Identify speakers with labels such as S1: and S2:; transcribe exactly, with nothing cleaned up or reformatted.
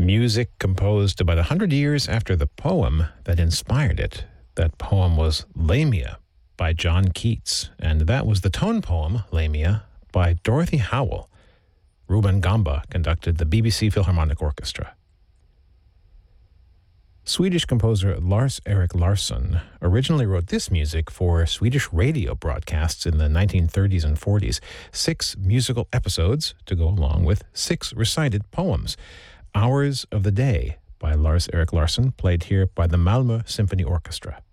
S1: Music composed about a hundred years after the poem that inspired it. That poem was Lamia by John Keats, and that was the tone poem, Lamia, by Dorothy Howell. Ruben Gamba conducted the B B C Philharmonic Orchestra. Swedish composer Lars-Erik Larsson originally wrote this music for Swedish radio broadcasts in the nineteen thirties and forties, six musical episodes to go along with six recited poems. Hours of the Day by Lars-Erik Larsson, played here by the Malmö Symphony Orchestra.